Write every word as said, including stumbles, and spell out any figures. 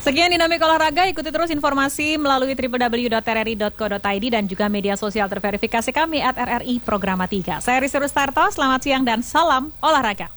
Sekian Dinamik Olahraga, ikuti terus informasi melalui w w w dot r r i dot co dot i d dan juga media sosial terverifikasi kami at R R I Programa tiga. Saya Rizky Rustarto, selamat siang dan salam olahraga.